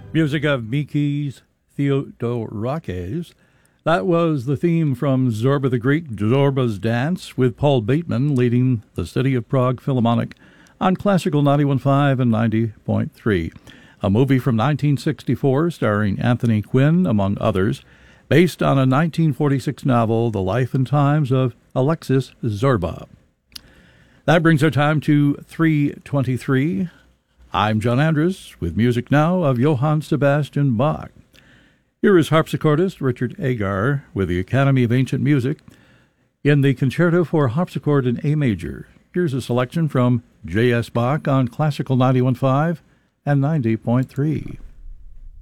Music of Mikis Theodorakis. That was the theme from Zorba the Greek, Zorba's Dance, with Paul Bateman leading the City of Prague Philharmonic on Classical 91.5 and 90.3. A movie from 1964 starring Anthony Quinn, among others, based on a 1946 novel, The Life and Times of Alexis Zorba. That brings our time to 3:23. I'm John Andrus with music now of Johann Sebastian Bach. Here is harpsichordist Richard Agar with the Academy of Ancient Music in the Concerto for Harpsichord in A Major. Here's a selection from J.S. Bach on Classical 91.5 and 90.3.